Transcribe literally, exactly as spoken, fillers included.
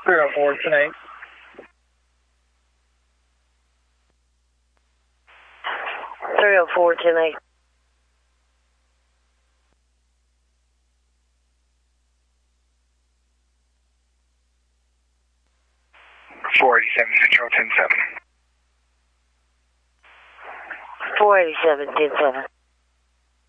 three oh four, ten eight. three oh four, ten eight. four eighty-seven, Central, ten seven. four eighty-seven, ten seven.